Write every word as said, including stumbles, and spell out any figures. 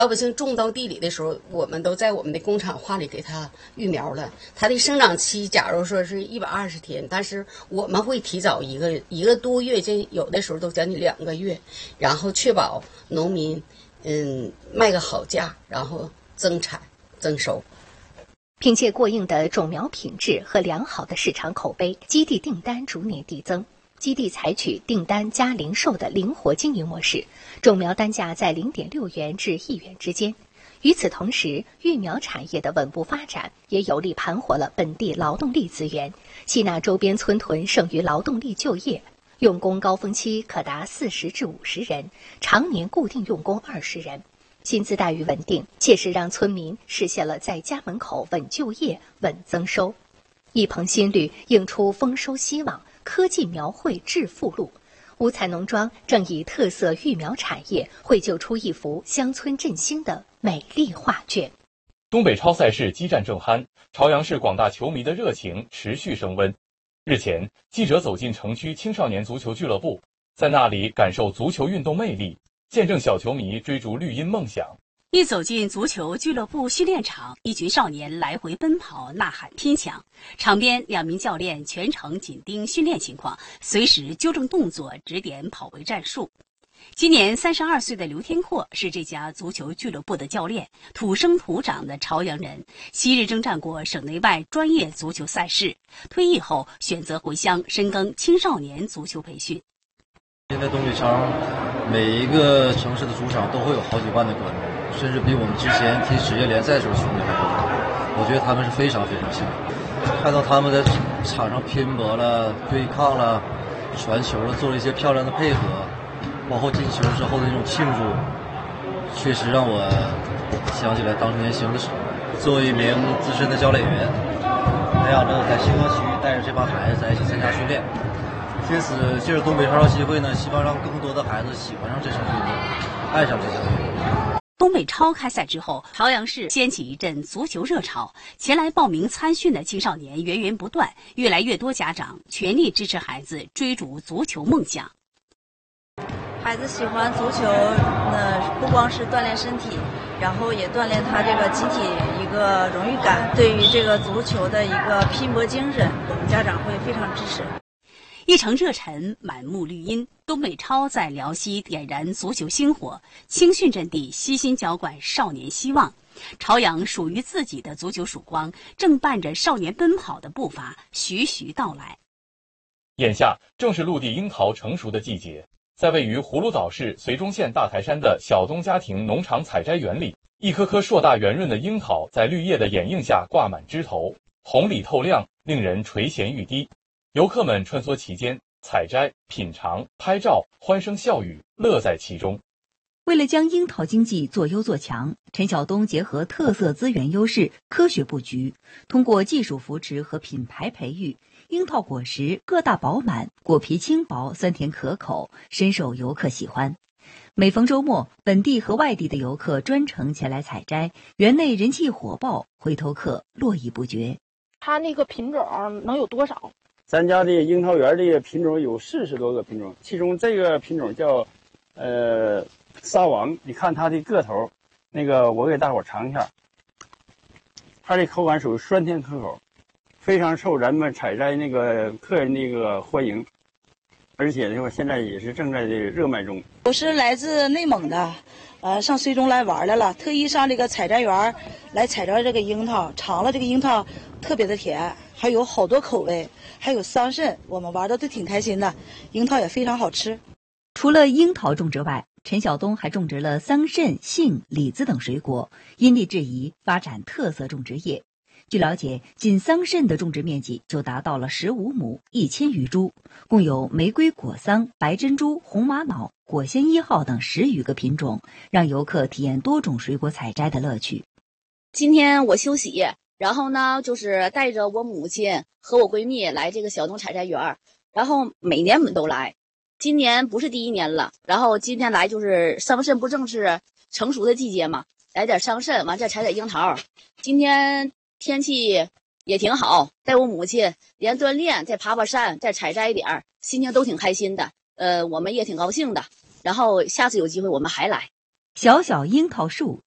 老百姓种到地里的时候，我们都在我们的工厂化里给它育苗了。它的生长期，假如说是一百二十天，但是我们会提早一个一个多月，这有的时候都将近两个月，然后确保农民嗯卖个好价，然后增产增收。 凭借过硬的种苗品质和良好的市场口碑，基地订单逐年递增。基地采取订单加零售的灵活经营模式，种苗单价在零点六元至一元之间。与此同时，育苗产业的稳步发展也有力盘活了本地劳动力资源，吸纳周边村屯剩余劳动力就业。用工高峰期可达四十至五十人，常年固定用工二十人，薪资待遇稳定，切实让村民实现了在家门口稳就业、稳增收。一棚新绿映出丰收希望，科技苗绘致富路。五彩农庄正以特色育苗产业绘就出一幅乡村振兴的美丽画卷。 东北超赛事激战正酣，朝阳市广大球迷的热情持续升温。日前，记者走进城区青少年足球俱乐部，在那里感受足球运动魅力，见证小球迷追逐绿茵梦想。 一走进足球俱乐部训练场，一群少年来回奔跑、呐喊拼抢。场边两名教练全程紧盯训练情况，随时纠正动作，指点跑位战术。今年三十二岁的刘天阔是这家足球俱乐部的教练，土生土长的朝阳人，昔日征战过省内外专业足球赛事，退役后选择回乡深耕青少年足球培训。 现在东北超每一个城市的主场都会有好几万的观众，甚至比我们之前踢职业联赛时候球迷还多。我觉得他们是非常非常强，看到他们在场上拼搏了、对抗了、传球了，做了一些漂亮的配合，包括进球之后的那种庆祝，确实让我想起来当年轻的时候。作为一名资深的教练员，培养着在星河区带着这帮孩子在一起参加训练。借此借着东北超机会呢，希望让更多的孩子喜欢上这项运动，爱上这项运动。 东北超开赛之后，朝阳市掀起一阵足球热潮，前来报名参训的青少年源源不断，越来越多家长全力支持孩子追逐足球梦想。 孩子喜欢足球，那不光是锻炼身体，然后也锻炼他这个集体一个荣誉感，对于这个足球的一个拼搏精神，我们家长会非常支持。 一城热忱，满目绿茵。东北超在辽西点燃足球星火，青训阵地悉心浇灌少年希望。朝阳属于自己的足球曙光，正伴着少年奔跑的步伐徐徐到来。 眼下正是陆地樱桃成熟的季节，在位于葫芦岛市绥中县大台山的小东家庭农场采摘园里，一颗颗硕大圆润的樱桃在绿叶的掩映下挂满枝头，红里透亮，令人垂涎欲滴。游客们穿梭其间，采摘、品尝、拍照，欢声笑语，乐在其中。 为了将樱桃经济做优做强，陈晓东结合特色资源优势，科学布局，通过技术扶持和品牌培育，樱桃果实个大饱满，果皮轻薄，酸甜可口，深受游客喜欢。每逢周末，本地和外地的游客专程前来采摘，园内人气火爆，回头客络绎不绝。 它那个品种能有多少？ 咱家的樱桃园的品种有四十多个品种，其中这个品种叫呃沙王。你看它的个头，那个我给大伙尝一下，它的口感属于酸甜可口，非常受人们采摘那个客人那个欢迎，而且呢现在也是正在这个热卖中。 我是来自内蒙的，呃，上绥中来玩来了，特意上这个采摘园来采摘这个樱桃，尝了这个樱桃特别的甜，还有好多口味，还有桑葚，我们玩的都挺开心的，樱桃也非常好吃。 除了樱桃种植外，陈晓东还种植了桑葚、杏、李子等水果，因地制宜发展特色种植业。据了解，仅桑葚的种植面积就达到了十五亩，一千余株，共有玫瑰果桑、白珍珠、红玛瑙、果仙一号等十余个品种，让游客体验多种水果采摘的乐趣。 今天我休息，然后呢，就是带着我母亲和我闺蜜来这个小东采摘园，然后每年我们都来，今年不是第一年了。然后今天来就是桑葚不正是成熟的季节嘛，来点桑葚，完再采点樱桃。今天天气也挺好，带我母亲连锻炼，再爬爬山，再采摘一点，心情都挺开心的。呃，我们也挺高兴的。然后下次有机会我们还来。 小小樱桃树